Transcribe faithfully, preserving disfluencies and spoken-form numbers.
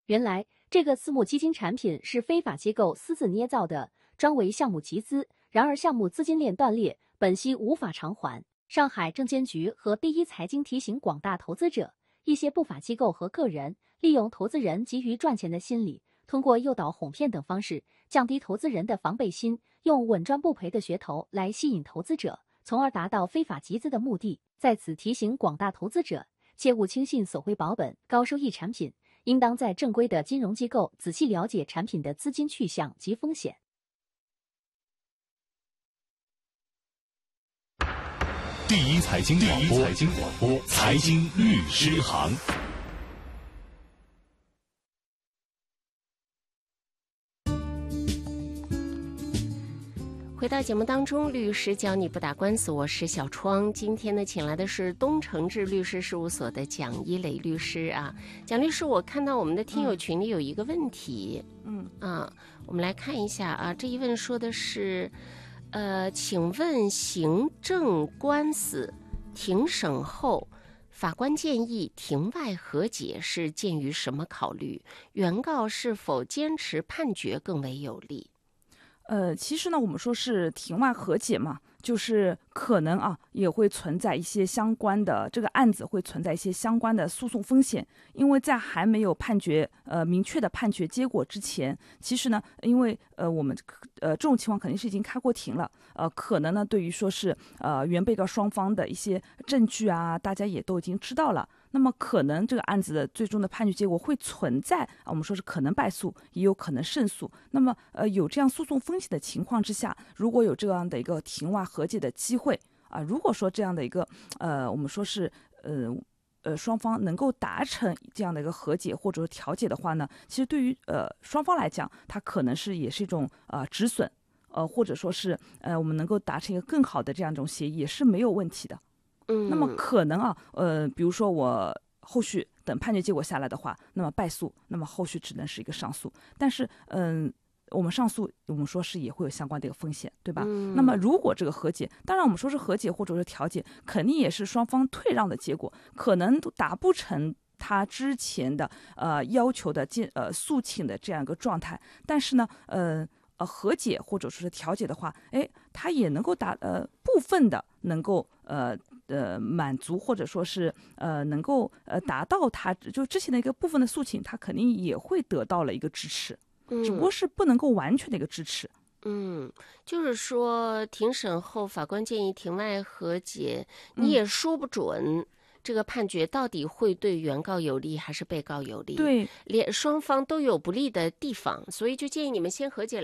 原来这个私募基金产品是非法机构私自捏造的，专为项目集资，然而项目资金链断裂，本息无法偿还。上海证监局和第一财经提醒广大投资者，一些不法机构和个人利用投资人急于赚钱的心理，通过诱导、哄骗等方式，降低投资人的防备心，用稳赚不赔的噱头来吸引投资者，从而达到非法集资的目的。在此提醒广大投资者，切勿轻信索回保本、高收益产品，应当在正规的金融机构仔细了解产品的资金去向及风险。 第一财经广播，财经广播，财经律师行。 回到节目当中，律师教你不打官司，我是小窗。今天呢，请来的是东诚志律师事务所的蒋一磊律师啊。蒋律师，我看到我们的听友群里有一个问题，嗯啊，我们来看一下啊。这一问说的是，呃，请问行政官司庭审后，法官建议庭外和解是鉴于什么考虑？原告是否坚持判决更为有利？ 呃，其实呢，我们说是庭外和解嘛，就是可能啊也会存在一些相关的这个案子会存在一些相关的诉讼风险，因为在还没有判决呃明确的判决结果之前，其实呢，因为呃我们呃这种情况肯定是已经开过庭了，呃可能呢对于说是呃原被告双方的一些证据啊，大家也都已经知道了。那么可能这个案子的最终的判决结果会存在啊，我们说是可能败诉，也有可能胜诉。那么呃有这样诉讼风险的情况之下，如果有这样的一个庭外和解的机会啊，如果说这样的一个呃我们说是呃呃双方能够达成这样的一个和解或者说调解的话呢，其实对于呃双方来讲，它可能是也是一种呃止损，呃或者说是呃我们能够达成一个更好的这样一种协议也是没有问题的。 嗯， 那么可能啊，呃，比如说我后续等判决结果下来的话，那么败诉，那么后续只能是一个上诉。但是，嗯、呃，我们上诉，我们说是也会有相关的一个风险，对吧？ 嗯、 那么如果这个和解，当然我们说是和解或者是调解，肯定也是双方退让的结果，可能都达不成他之前的呃要求的建呃诉请的这样一个状态。但是呢，呃。呃，和解或者说是调解的话，哎，它也能够达呃部分的能够呃呃满足或者说是呃能够呃达到它就之前的一个部分的诉请，它肯定也会得到了一个支持， 嗯、 只不过是不能够完全的一个支持。 嗯，就是说庭审后法官建议庭外和解，你也说不准。嗯这个判决到底会对原告有利还是被告有利？ 对， 连双方都有不利的地方，所以就建议你们先和解。